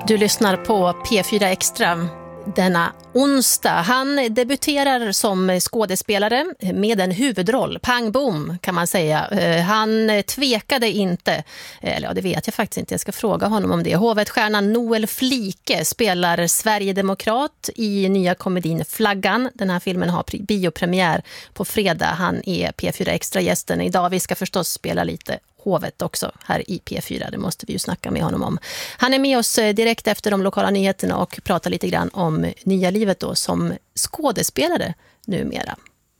Du lyssnar på P4 Extra denna onsdag. Han debuterar som skådespelare med en huvudroll. Pang bom kan man säga. Han tvekade inte. Eller ja, det vet jag faktiskt inte. Jag ska fråga honom om det. Hovstjärnan Noel Flike spelar Sverigedemokrat i nya komedin Flaggan. Den här filmen har biopremiär på fredag. Han är P4 Extra-gästen idag. Vi ska förstås spela lite Hovet också här i P4, det måste vi ju snacka med honom om. Han är med oss direkt efter de lokala nyheterna och pratar lite grann om nya livet då som skådespelare numera.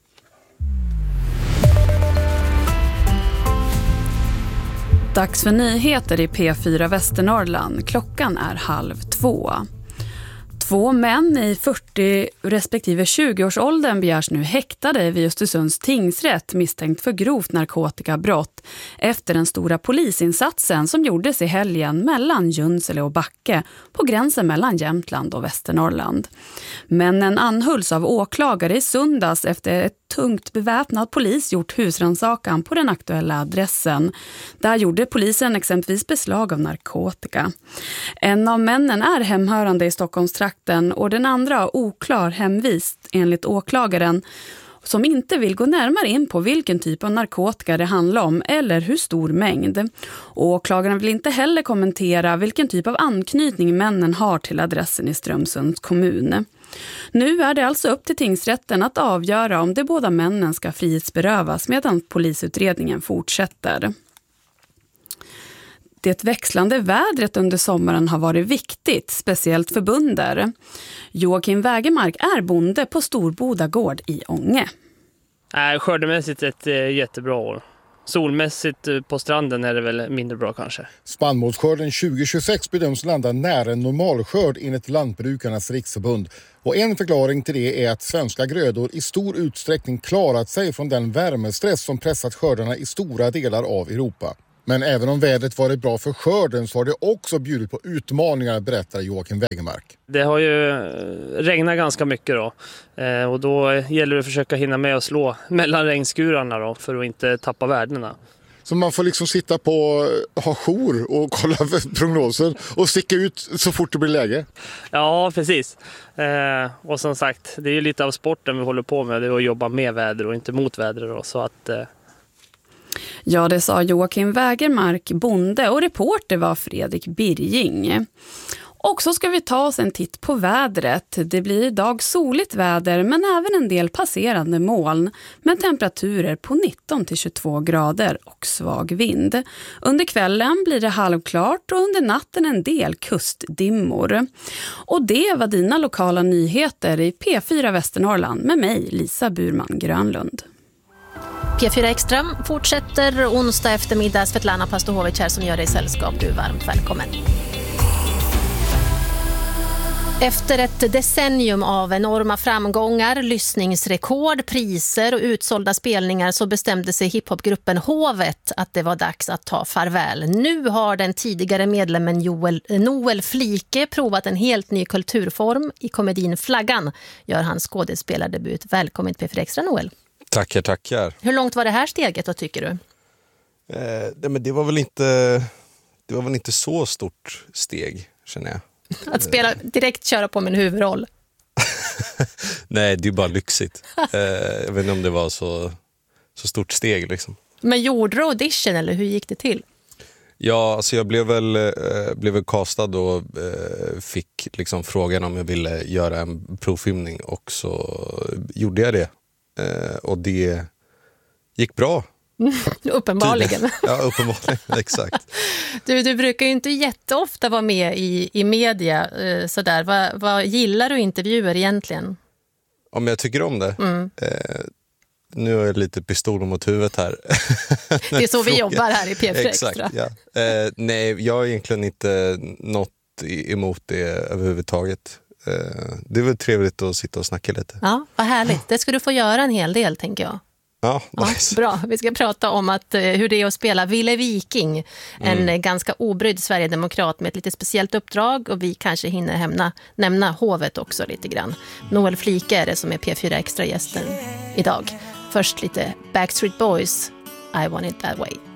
Dags för nyheter i P4 Västernorrland. Klockan är 1:30. 2 män i 40 respektive 20-årsåldern begärs nu häktade vid Östersunds tingsrätt misstänkt för grovt narkotikabrott efter den stora polisinsatsen som gjordes i helgen mellan Junsele och Backe på gränsen mellan Jämtland och Västernorrland. Männen anhölls av åklagare i söndags efter ett tungt beväpnad polis gjort husrannsakan på den aktuella adressen. Där gjorde polisen exempelvis beslag av narkotika. En av männen är hemhörande i Stockholmstrakten och den andra har oklar hemvist enligt åklagaren som inte vill gå närmare in på vilken typ av narkotika det handlar om eller hur stor mängd. Åklagaren vill inte heller kommentera vilken typ av anknytning männen har till adressen i Strömsunds kommun. Nu är det alltså upp till tingsrätten att avgöra om de båda männen ska frihetsberövas medan polisutredningen fortsätter. Det växlande vädret under sommaren har varit viktigt, speciellt för bönder. Joakim Wägermark är bonde på Storboda gård i Ånge. Skördemässigt ett jättebra år. Solmässigt på stranden är det väl mindre bra kanske. Spannmålsskörden 2026 bedöms landa nära en normalskörd enligt Lantbrukarnas riksförbund. Och en förklaring till det är att svenska grödor i stor utsträckning klarat sig från den värmestress som pressat skördarna i stora delar av Europa. Men även om vädret varit bra för skörden så har det också bjudit på utmaningar, berättar Joakim Wägermark. Det har ju regnat ganska mycket då. Och då gäller det att försöka hinna med att slå mellan regnskurarna då för att inte tappa värdena. Så man får liksom sitta på, ha jour och kolla prognoser och sticka ut så fort det blir läge? Ja, precis. Och som sagt, det är ju lite av sporten vi håller på med. Det är att jobba med väder och inte mot väder då, så att... Ja, det sa Joakim Wägermark, bonde, och reporter var Fredrik Birging. Och så ska vi ta oss en titt på vädret. Det blir idag soligt väder men även en del passerande moln med temperaturer på 19-22 grader och svag vind. Under kvällen blir det halvklart och under natten en del kustdimmor. Och det var dina lokala nyheter i P4 Västernorrland med mig, Lisa Burman Grönlund. P4 Extra fortsätter onsdag eftermiddag. Svetlana Pastohovic här som gör dig sällskap. Du är varmt välkommen. Efter ett decennium av enorma framgångar, lyssningsrekord, priser och utsålda spelningar så bestämde sig hiphopgruppen Hovet att det var dags att ta farväl. Nu har den tidigare medlemmen Noel Flike provat en helt ny kulturform. I komedin Flaggan gör han skådespelardebut. Välkommen till P4 Extra, Noel. Tackar. Hur långt var det här steget då, tycker du? Men det var väl inte så stort steg, känner jag. Att spela direkt, köra på min huvudroll. Nej, det är bara lyxigt. Jag vet inte om det var så stort steg liksom. Men gjorde du audition eller hur gick det till? Ja, alltså jag blev väl castad och fick liksom frågan om jag ville göra en provfilmning och så gjorde jag det. Och det gick bra. Uppenbarligen. Ja, uppenbarligen, exakt. Du brukar ju inte jätteofta vara med i media sådär. Vad gillar du intervjuer egentligen? Om jag tycker om det? Nu är jag lite pistol mot huvudet här. Det är så vi jobbar här i P4 Extra. Exakt, ja. Nej, jag har egentligen inte något emot det överhuvudtaget. Det är väl trevligt att sitta och snacka lite. Ja, vad härligt. Det ska du få göra en hel del, tänker jag. Ja, nice. Bra. Vi ska prata om hur det är att spela Ville Viking. En ganska obrydd Sverigedemokrat med ett lite speciellt uppdrag. Och vi kanske hinner nämna Hovet också lite grann. Noel Flike är det som är P4 Extra-gästen idag. Först lite Backstreet Boys, I Want It That Way.